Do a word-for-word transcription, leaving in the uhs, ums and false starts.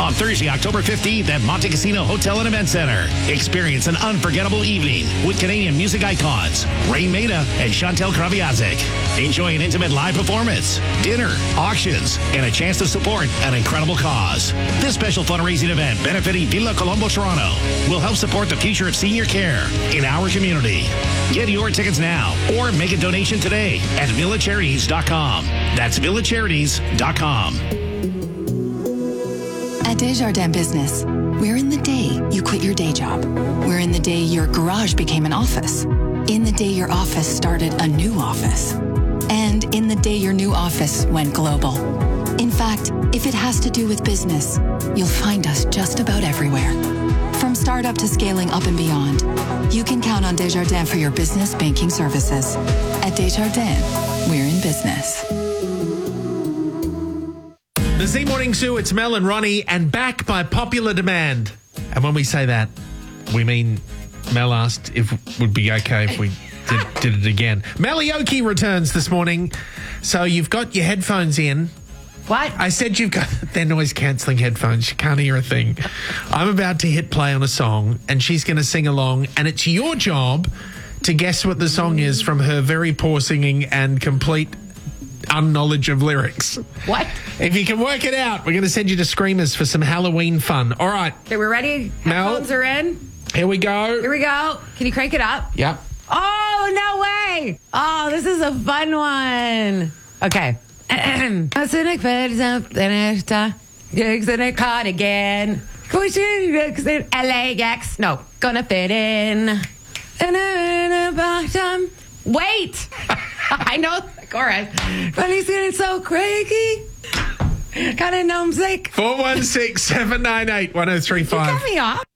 On Thursday, October fifteenth at Monte Casino Hotel and Event Center. Experience an unforgettable evening with Canadian music icons Ray Maida and Chantel Kraviazik. Enjoy an intimate live performance, dinner, auctions, and a chance to support an incredible cause. This special fundraising event benefiting Villa Colombo Toronto will help support the future of senior care in our community. Get your tickets now or make a donation today at villa charities dot com. That's villa charities dot com. At Desjardins Business, we're in the day you quit your day job. We're in the day your garage became an office. In the day your office started a new office. And in the day your new office went global. In fact, if it has to do with business, you'll find us just about everywhere. From startup to scaling up and beyond, you can count on Desjardins for your business banking services. At Desjardins, we're in business. The Z Morning Zoo, it's Mel and Ronnie, and back by popular demand. And when we say that, we mean Mel asked if it would be okay if we did, did it again. Melioki returns this morning. So you've got your headphones in. What? I said you've got their noise-cancelling headphones. You can't hear a thing. I'm about to hit play on a song, and she's going to sing along, and it's your job to guess what the song is from her very poor singing and complete unknowledge of lyrics. What? If you can work it out, we're going to send you to Screamers for some Halloween fun. All right. Okay, we're ready. Mel. Headphones are in. Here we go. Here we go. Can you crank it up? Yep. Oh, no way. Oh, this is a fun one. Okay. A cynic fit something gigs in a cardigan. Pushing gigs in L A X. No, gonna fit in. In a bottom. Wait. I know the chorus. But he's getting so cranky. Kind of numbsick. four one six, seven nine eight, one oh three five. You cut me off.